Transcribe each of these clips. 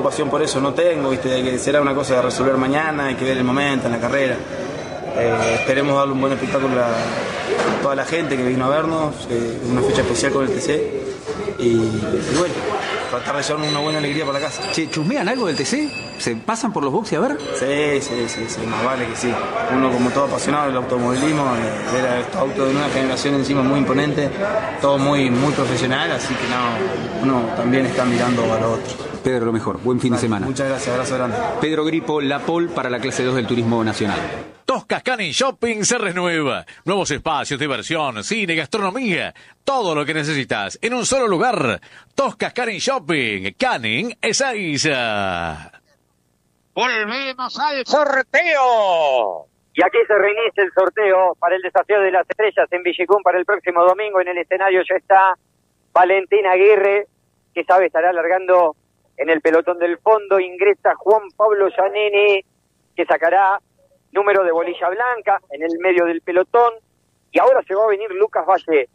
preocupación por eso no tengo, ¿viste? Que será una cosa de resolver mañana, hay que ver el momento en la carrera. Esperemos darle un buen espectáculo a toda la gente que vino a vernos, una fecha especial con el TC y bueno, tratar de llevarnos una buena alegría para la casa. Che, ¿chusmean algo del TC? ¿Se pasan por los boxes a ver? Sí, más vale que sí. Uno como todo apasionado del automovilismo, era estos autos de una generación encima muy imponente, todo muy profesional, así que no, uno también está mirando a los otros. Pedro, lo mejor. Buen fin de semana. Muchas gracias, abrazo grande. Pedro Gripo, la pole para la clase 2 del Turismo Nacional. Toscas Canning Shopping se renueva. Nuevos espacios, diversión, cine, gastronomía. Todo lo que necesitas en un solo lugar. Toscas Canning Shopping. Canning Ezeiza. Volvemos al sorteo. Y aquí se reinicia el sorteo para el desafío de las estrellas en Villicún para el próximo domingo. En el escenario ya está Valentín Aguirre, que sabe estará alargando en el pelotón del fondo. Ingresa Juan Pablo Giannini, que sacará número de bolilla blanca en el medio del pelotón. Y ahora se va a venir Lucas Valle,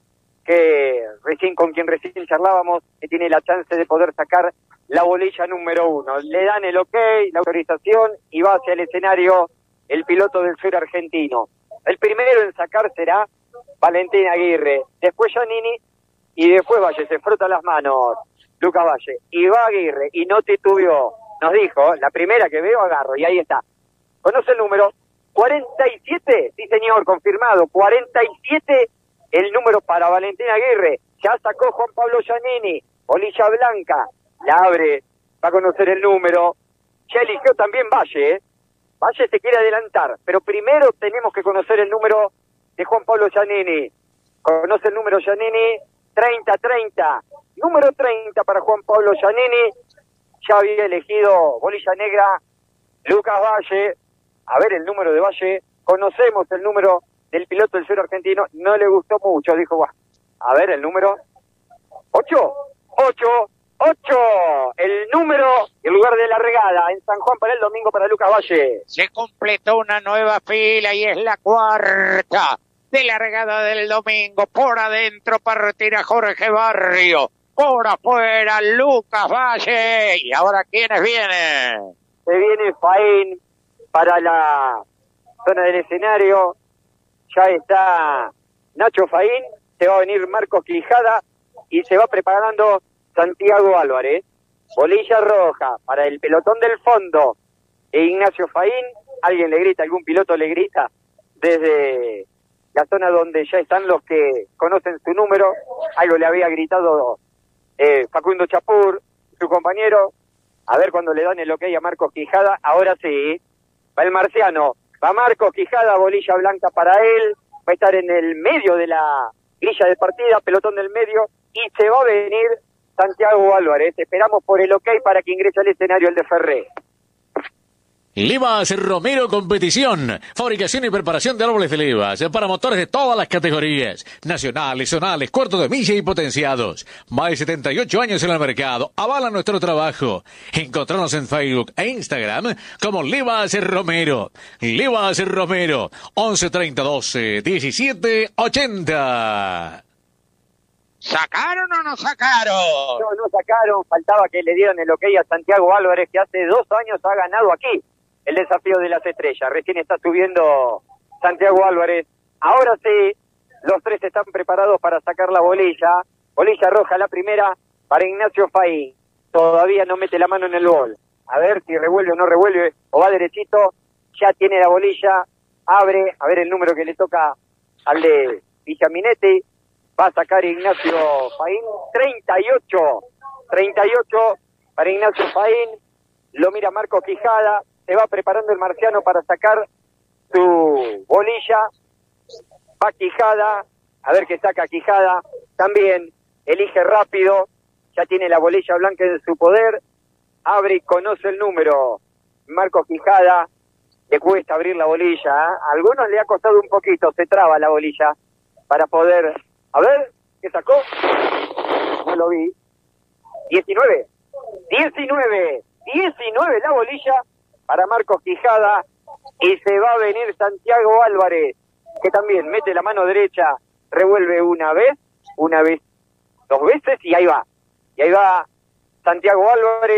con quien recién charlábamos, que tiene la chance de poder sacar la bolilla número 1. Le dan el ok, la autorización, y va hacia el escenario el piloto del sur argentino. El primero en sacar será Valentín Aguirre, después Giannini y después Valle. Se frota las manos Lucas Valle y va Aguirre y no titubeó. Nos dijo, la primera que veo agarro, y ahí está. ¿Conoce el número? 47, sí señor, confirmado. 47 el número para Valentín Aguirre. Ya sacó Juan Pablo Giannini, bolilla blanca, la abre, va a conocer el número. Ya eligió también Valle, Valle se quiere adelantar, pero primero tenemos que conocer el número de Juan Pablo Giannini. Conoce el número Giannini, 30-30. Número 30 para Juan Pablo Giannini. Ya había elegido bolilla negra Lucas Valle. A ver el número de Valle. Conocemos el número del piloto del sur argentino. No le gustó mucho, dijo, "Buah". A ver el número. 8. El número, el lugar de la regada en San Juan para el domingo para Lucas Valle. Se completó una nueva fila y es la cuarta de la regada del domingo. Por adentro partirá Jorge Barrio. Por afuera Lucas Valle. ¿Y ahora quiénes vienen? Se viene Faín para la zona del escenario. Ya está Nacho Faín. Se va a venir Marcos Quijada y se va preparando Santiago Álvarez. Bolilla roja para el pelotón del fondo e Ignacio Faín. Alguien le grita, algún piloto le grita desde la zona donde ya están los que conocen su número. Algo le había gritado Facundo Chapur, su compañero. A ver cuando le dan el ok a Marcos Quijada. Ahora sí, va el marciano, va Marcos Quijada, bolilla blanca para él. Va a estar en el medio de la grilla de partida, pelotón del medio, y se va a venir Santiago Álvarez. Esperamos por el ok para que ingrese al escenario el de Ferré. Levas Romero Competición. Fabricación y preparación de árboles de levas para motores de todas las categorías. Nacionales, zonales, cuarto de milla y potenciados. Más de 78 años en el mercado. Avala nuestro trabajo. Encontrarnos en Facebook e Instagram como Levas Romero. Levas Romero. 11 30 12 17 80. ¿Sacaron o no sacaron? No sacaron. Faltaba que le dieran el ok a Santiago Álvarez, que hace 2 años ha ganado aquí el desafío de las estrellas. Recién está subiendo Santiago Álvarez. Ahora sí, los tres están preparados para sacar la bolilla. Bolilla roja, la primera para Ignacio Faín. Todavía no mete la mano en el bol. A ver si revuelve o no revuelve, o va derechito. Ya tiene la bolilla, abre, a ver el número que le toca al de Villaminetti. Va a sacar Ignacio Faín, 38 para Ignacio Faín. Lo mira Marco Quijada. Se va preparando el marciano para sacar su bolilla. Va Quijada. A ver qué saca Quijada. También elige rápido. Ya tiene la bolilla blanca en su poder. Abre y conoce el número. Marco Quijada. Le cuesta abrir la bolilla. A algunos le ha costado un poquito. Se traba la bolilla para poder... A ver, ¿qué sacó? No lo vi. 19 la bolilla para Marcos Quijada. Y se va a venir Santiago Álvarez, que también mete la mano derecha, revuelve una vez, 2 veces, y ahí va Santiago Álvarez.